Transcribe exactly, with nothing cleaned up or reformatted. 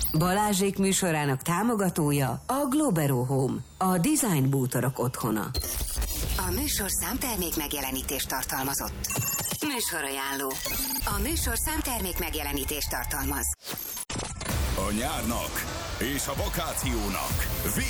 Balázsék műsorának támogatója a Globero Home, a design bútorok otthona. A műsor számtermék megjelenítést tartalmazott. Műsorajánló. A műsor számtermék megjelenítést tartalmaz. A nyárnak és a vakációnak